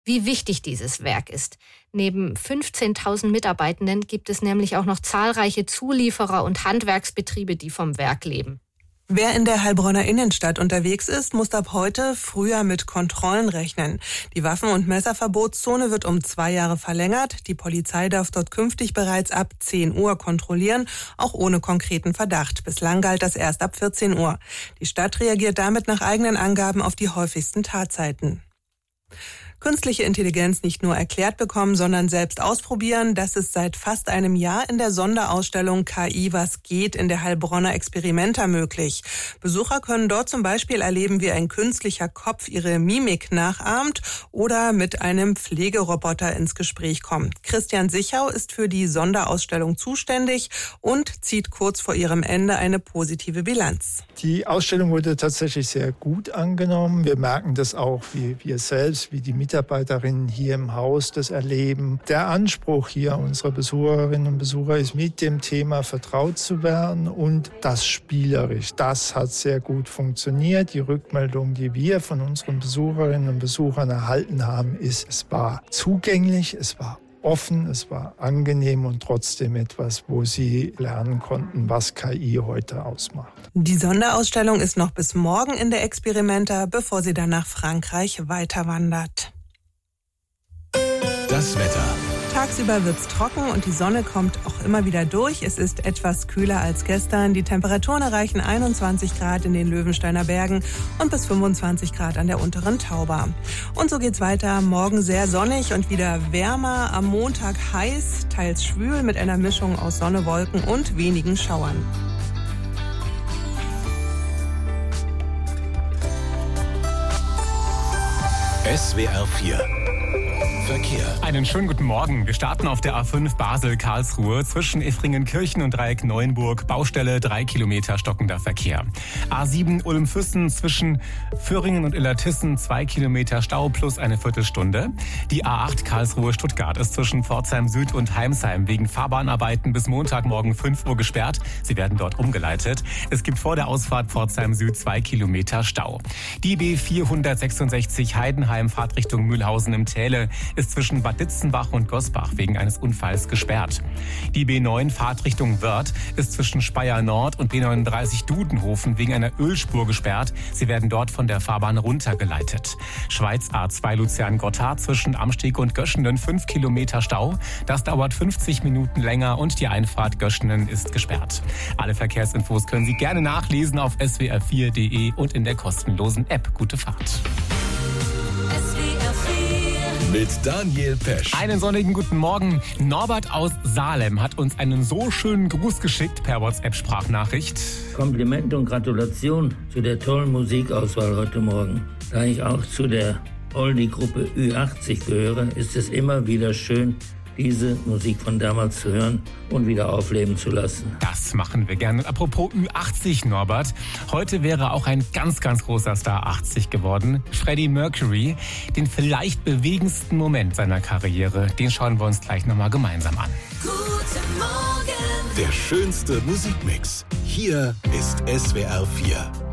wie wichtig dieses Werk ist. Neben 15.000 Mitarbeitenden gibt es nämlich auch noch zahlreiche Zulieferer und Handwerksbetriebe, die vom Werk leben. Wer in der Heilbronner Innenstadt unterwegs ist, muss ab heute früher mit Kontrollen rechnen. Die Waffen- und Messerverbotszone wird um 2 Jahre verlängert. Die Polizei darf dort künftig bereits ab 10 Uhr kontrollieren, auch ohne konkreten Verdacht. Bislang galt das erst ab 14 Uhr. Die Stadt reagiert damit nach eigenen Angaben auf die häufigsten Tatzeiten. Künstliche Intelligenz nicht nur erklärt bekommen, sondern selbst ausprobieren, das ist seit fast einem Jahr in der Sonderausstellung KI was geht in der Heilbronner Experimenta möglich. Besucher können dort zum Beispiel erleben, wie ein künstlicher Kopf ihre Mimik nachahmt oder mit einem Pflegeroboter ins Gespräch kommt. Christian Sichau ist für die Sonderausstellung zuständig und zieht kurz vor ihrem Ende eine positive Bilanz. Die Ausstellung wurde tatsächlich sehr gut angenommen. Wir merken das auch, wie wir selbst, wie die Mitarbeiterinnen hier im Haus das erleben. Der Anspruch hier unserer Besucherinnen und Besucher ist, mit dem Thema vertraut zu werden und das spielerisch. Das hat sehr gut funktioniert. Die Rückmeldung, die wir von unseren Besucherinnen und Besuchern erhalten haben, ist, es war zugänglich, es war offen, es war angenehm und trotzdem etwas, wo sie lernen konnten, was KI heute ausmacht. Die Sonderausstellung ist noch bis morgen in der Experimenta, bevor sie dann nach Frankreich weiterwandert. Das Wetter. Tagsüber wird's trocken und die Sonne kommt auch immer wieder durch. Es ist etwas kühler als gestern. Die Temperaturen erreichen 21 Grad in den Löwensteiner Bergen und bis 25 Grad an der unteren Tauber. Und so geht's weiter. Morgen sehr sonnig und wieder wärmer. Am Montag heiß, teils schwül mit einer Mischung aus Sonne, Wolken und wenigen Schauern. SWR 4 Verkehr. Einen schönen guten Morgen. Wir starten auf der A5 Basel-Karlsruhe zwischen Effringen-Kirchen und Dreieck-Neuenburg. Baustelle 3 Kilometer stockender Verkehr. A7 Ulm-Füssen zwischen Föhringen und Illertissen 2 Kilometer Stau plus eine Viertelstunde. Die A8 Karlsruhe-Stuttgart ist zwischen Pforzheim Süd und Heimsheim wegen Fahrbahnarbeiten bis Montagmorgen 5 Uhr gesperrt. Sie werden dort umgeleitet. Es gibt vor der Ausfahrt Pforzheim Süd 2 Kilometer Stau. Die B466 Heidenheim Fahrtrichtung Mühlhausen im Täle ist zwischen Bad Ditzenbach und Gosbach wegen eines Unfalls gesperrt. Die B9 Fahrtrichtung Wörth ist zwischen Speyer Nord und B39 Dudenhofen wegen einer Ölspur gesperrt. Sie werden dort von der Fahrbahn runtergeleitet. Schweiz A2 Luzern-Gotthard zwischen Amsteg und Göschenen 5 Kilometer Stau. Das dauert 50 Minuten länger und die Einfahrt Göschenen ist gesperrt. Alle Verkehrsinfos können Sie gerne nachlesen auf swr4.de und in der kostenlosen App. Gute Fahrt. Mit Daniel Pesch. Einen sonnigen guten Morgen. Norbert aus Salem hat uns einen so schönen Gruß geschickt per WhatsApp-Sprachnachricht. Komplimente und Gratulation zu der tollen Musikauswahl heute Morgen. Da ich auch zu der Oldie-Gruppe Ü80 gehöre, ist es immer wieder schön, diese Musik von damals zu hören und wieder aufleben zu lassen. Das machen wir gerne. Apropos Ü80, Norbert. Heute wäre auch ein ganz, ganz großer Star 80 geworden. Freddie Mercury. Den vielleicht bewegendsten Moment seiner Karriere, den schauen wir uns gleich nochmal gemeinsam an. Guten Morgen. Der schönste Musikmix. Hier ist SWR 4.